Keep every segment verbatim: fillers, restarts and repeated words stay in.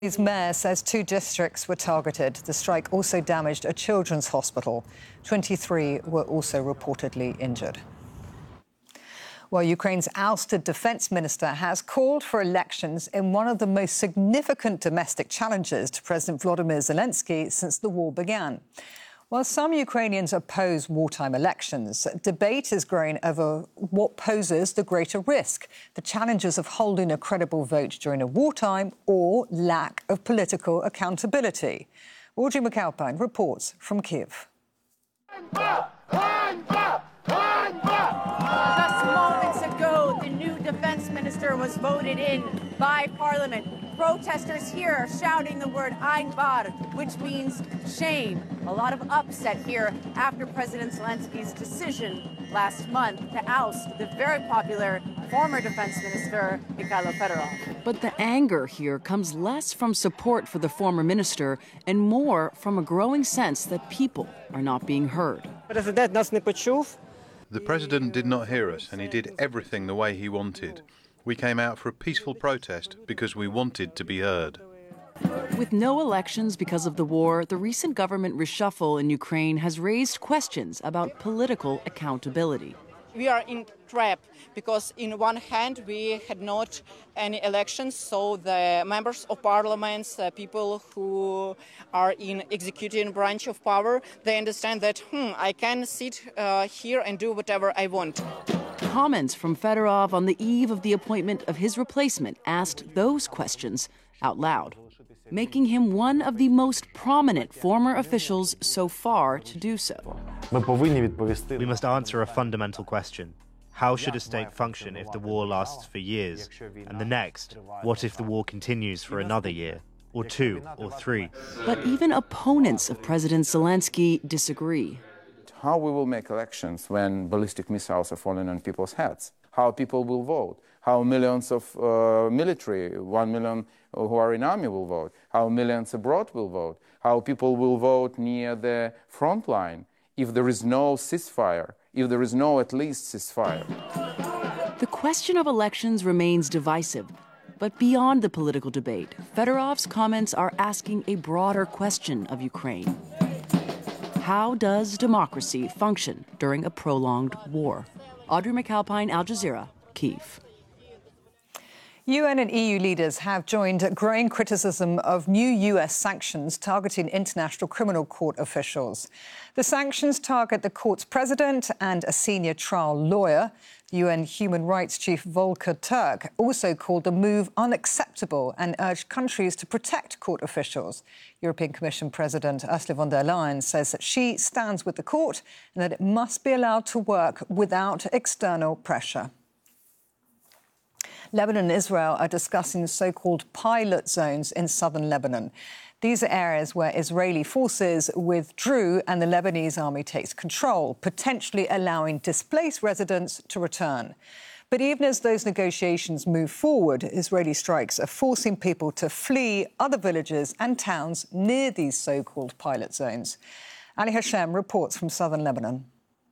His mayor says two districts were targeted. The strike also damaged a children's hospital. twenty-three were also reportedly injured. Well, Ukraine's ousted defence minister has called for elections in one of the most significant domestic challenges to President Volodymyr Zelensky since the war began. While some Ukrainians oppose wartime elections, debate is growing over what poses the greater risk, the challenges of holding a credible vote during a wartime or lack of political accountability. Audrey McAlpine reports from Kyiv. Just moments ago, the new defense minister was voted in by parliament. Protesters here are shouting the word Ainbar, which means shame. A lot of upset here after President Zelensky's decision last month to oust the very popular former defense minister, Mikhailo Fedorov. But the anger here comes less from support for the former minister and more from a growing sense that people are not being heard. The president did not hear us, and he did everything the way he wanted. We came out for a peaceful protest because we wanted to be heard. With no elections because of the war, the recent government reshuffle in Ukraine has raised questions about political accountability. We are in trap because in one hand we had not any elections, so the members of parliaments, uh, people who are in executive branch of power, they understand that, hmm, I can sit uh, here and do whatever I want. Comments from Fedorov on the eve of the appointment of his replacement asked those questions out loud, making him one of the most prominent former officials so far to do so. We must answer a fundamental question. How should a state function if the war lasts for years? And the next, what if the war continues for another year, or two, or three? But even opponents of President Zelensky disagree. How we will make elections when ballistic missiles are falling on people's heads? How people will vote? How millions of uh, military, one million who are in army will vote? How millions abroad will vote? How people will vote near the front line if there is no ceasefire, if there is no at least ceasefire? The question of elections remains divisive. But beyond the political debate, Fedorov's comments are asking a broader question of Ukraine. How does democracy function during a prolonged war? Audrey McAlpine, Al Jazeera, Kyiv. U N and E U leaders have joined growing criticism of new U S sanctions targeting International Criminal Court officials. The sanctions target the court's president and a senior trial lawyer. U N Human Rights Chief Volker Turk also called the move unacceptable and urged countries to protect court officials. European Commission President Ursula von der Leyen says that she stands with the court and that it must be allowed to work without external pressure. Lebanon and Israel are discussing so-called pilot zones in southern Lebanon. These are areas where Israeli forces withdrew and the Lebanese army takes control, potentially allowing displaced residents to return. But even as those negotiations move forward, Israeli strikes are forcing people to flee other villages and towns near these so-called pilot zones. Ali Hashem reports from southern Lebanon.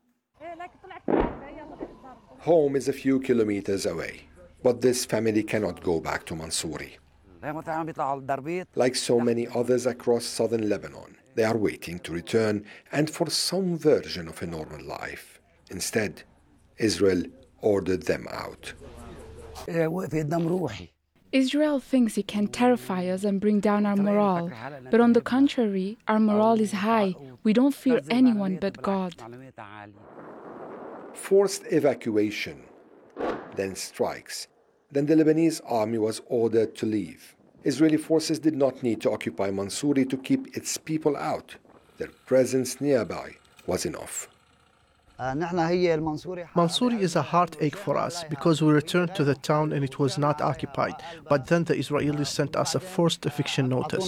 Home is a few kilometers away, but this family cannot go back to Mansouri. Like so many others across southern Lebanon, they are waiting to return and for some version of a normal life. Instead, Israel ordered them out. Israel thinks it can terrify us and bring down our morale. But on the contrary, our morale is high. We don't fear anyone but God. Forced evacuation, then strikes. Then the Lebanese army was ordered to leave. Israeli forces did not need to occupy Mansouri to keep its people out. Their presence nearby was enough. Mansouri is a heartache for us because we returned to the town and it was not occupied. But then the Israelis sent us a forced eviction notice.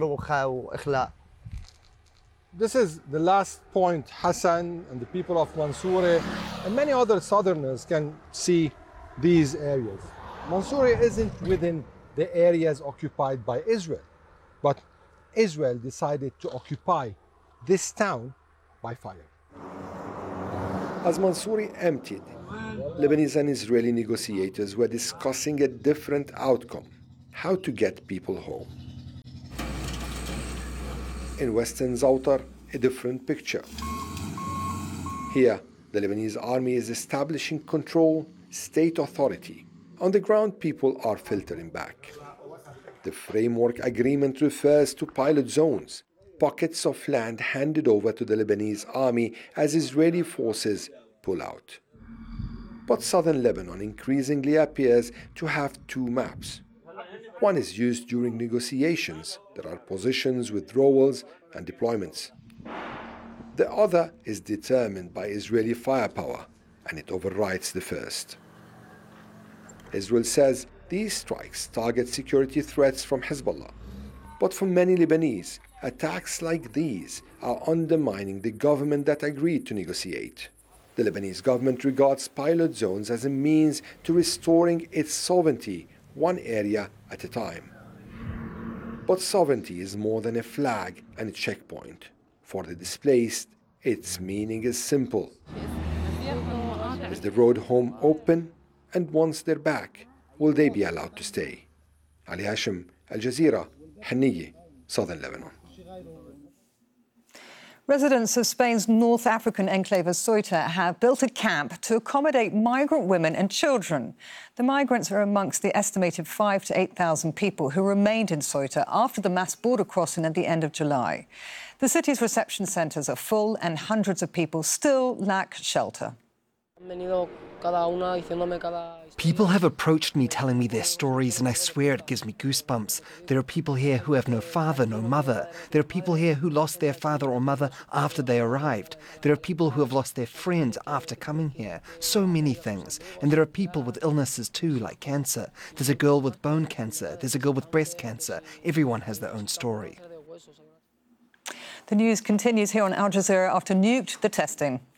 This is the last point Hassan and the people of Mansouri and many other southerners can see these areas. Mansouri isn't within the areas occupied by Israel, but Israel decided to occupy this town by fire. As Mansouri emptied, Lebanese and Israeli negotiators were discussing a different outcome: how to get people home. In western Zautar, a different picture. Here, the Lebanese army is establishing control, state authority. On the ground, people are filtering back. The framework agreement refers to pilot zones, pockets of land handed over to the Lebanese army as Israeli forces pull out. But southern Lebanon increasingly appears to have two maps. One is used during negotiations. There are positions, withdrawals, and deployments. The other is determined by Israeli firepower, and it overrides the first. Israel says these strikes target security threats from Hezbollah. But for many Lebanese, attacks like these are undermining the government that agreed to negotiate. The Lebanese government regards pilot zones as a means to restoring its sovereignty, one area at a time. But sovereignty is more than a flag and a checkpoint. For the displaced, its meaning is simple. Is the road home open? And once they're back, will they be allowed to stay? Ali Hashim, Al Jazeera, Haniyeh, Southern Lebanon. Residents of Spain's North African enclave of Ceuta have built a camp to accommodate migrant women and children. The migrants are amongst the estimated five to eight thousand people who remained in Ceuta after the mass border crossing at the end of July. The city's reception centres are full and hundreds of people still lack shelter. People have approached me telling me their stories, and I swear it gives me goosebumps. There are people here who have no father, no mother. There are people here who lost their father or mother after they arrived. There are people who have lost their friends after coming here. So many things. And there are people with illnesses too, like cancer. There's a girl with bone cancer. There's a girl with breast cancer. Everyone has their own story. The news continues here on Al Jazeera after Nuked the testing.